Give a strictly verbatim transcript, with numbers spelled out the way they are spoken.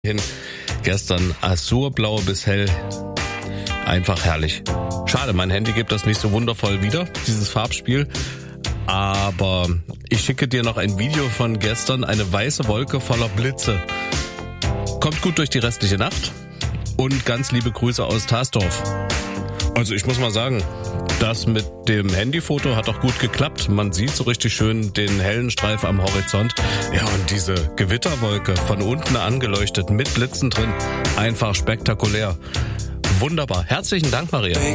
hin. Gestern azurblau bis hell. Einfach herrlich. Schade, mein Handy gibt das nicht so wundervoll wieder, dieses Farbspiel. Aber ich schicke dir noch ein Video von gestern, eine weiße Wolke voller Blitze. Kommt gut durch die restliche Nacht und ganz liebe Grüße aus Tasdorf. Also ich muss mal sagen, das mit dem Handyfoto hat auch gut geklappt. Man sieht so richtig schön den hellen Streif am Horizont. Ja, und diese Gewitterwolke von unten angeleuchtet mit Blitzen drin. Einfach spektakulär. Wunderbar. Herzlichen Dank, Maria.